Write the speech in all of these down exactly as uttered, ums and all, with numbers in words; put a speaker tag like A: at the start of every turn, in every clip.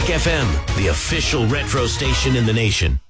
A: Beck F M, the official retro station in the nation.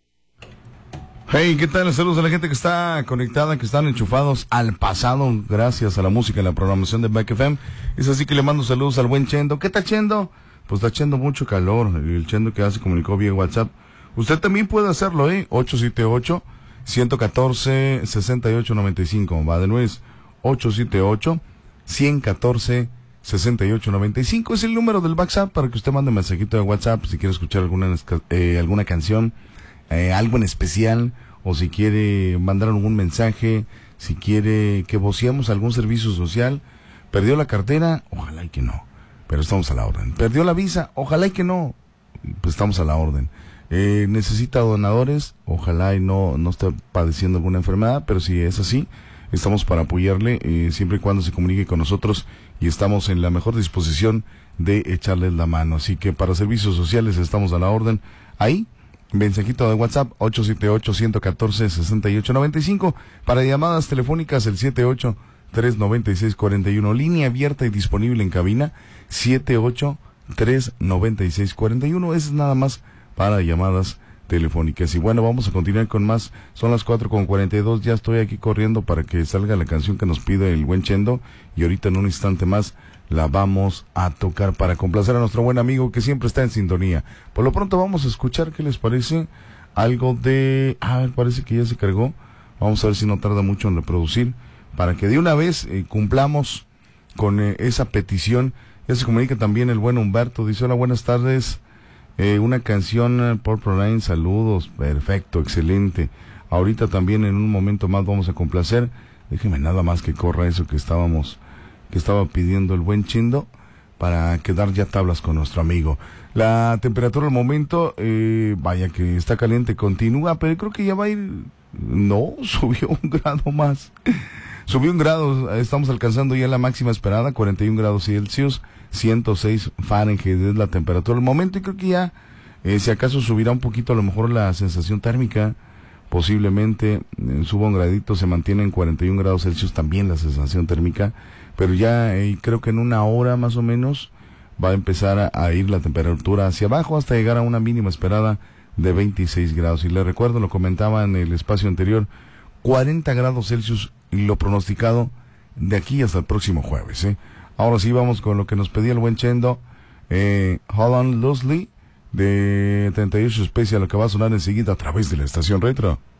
B: Hey, ¿qué tal? Saludos a la gente que está conectada, que están enchufados al pasado, gracias a la música y la programación de Beck F M. Es así que le mando saludos al buen Chendo. ¿Qué está Chendo? Pues está echando mucho calor. El Chendo que ya se comunicó vía WhatsApp. Usted también puede hacerlo, ¿eh? ocho siete ocho, uno uno cuatro, seis ocho nueve cinco. Va de nuevo, ocho siete ocho, uno uno cuatro, seis ocho nueve cinco. Es el número del WhatsApp para que usted mande un mensajito de WhatsApp si quiere escuchar alguna, eh, alguna canción, eh, algo en especial, o si quiere mandar algún mensaje, si quiere que voceemos algún servicio social. ¿Perdió la cartera? Ojalá y que no, pero estamos a la orden. ¿Perdió la visa? Ojalá y que no, pues estamos a la orden. Eh, ¿Necesita donadores? Ojalá y no, no esté padeciendo alguna enfermedad, pero si es así, estamos para apoyarle, eh, siempre y cuando se comunique con nosotros, y estamos en la mejor disposición de echarles la mano. Así que para servicios sociales estamos a la orden. Ahí, mensajito de WhatsApp, ocho siete ocho, uno uno cuatro, seis ocho nueve cinco. Para llamadas telefónicas, el siete ocho, tres nueve seis cuatro uno. Línea abierta y disponible en cabina, siete ocho, tres nueve seis cuatro uno. Es nada más para llamadas telefónicas. Y bueno, vamos a continuar con más. Son las cuatro con cuarenta y dos. Ya estoy aquí corriendo para que salga la canción que nos pide el buen Chendo, y ahorita en un instante más la vamos a tocar para complacer a nuestro buen amigo que siempre está en sintonía. Por lo pronto vamos a escuchar, ¿qué les parece? Algo de... Ah, parece que ya se cargó. Vamos a ver si no tarda mucho en reproducir, para que de una vez eh, cumplamos con eh, esa petición. Ya se comunica también el buen Humberto. Dice: hola, buenas tardes. Eh, una canción, uh, Purple Rain, saludos. Perfecto, excelente. Ahorita también en un momento más vamos a complacer. Déjeme nada más que corra eso que estábamos, que estaba pidiendo el buen Chindo, para quedar ya tablas con nuestro amigo. La temperatura al momento, eh, vaya que está caliente, continúa, pero creo que ya va a ir... No, subió un grado más. Subió un grado, estamos alcanzando ya la máxima esperada, cuarenta y un grados Celsius, ciento seis Fahrenheit es la temperatura al momento, y creo que ya, eh, si acaso subirá un poquito a lo mejor la sensación térmica, posiblemente eh, suba un gradito, se mantiene en cuarenta y un grados Celsius también la sensación térmica, pero ya eh, creo que en una hora más o menos va a empezar a, a ir la temperatura hacia abajo hasta llegar a una mínima esperada de veintiséis grados. Y le recuerdo, lo comentaba en el espacio anterior, cuarenta grados Celsius y lo pronosticado de aquí hasta el próximo jueves, ¿eh? Ahora sí vamos con lo que nos pedía el buen Chendo, eh, Hold On Loosely de treinta y ocho Special, lo que va a sonar enseguida a través de la estación retro.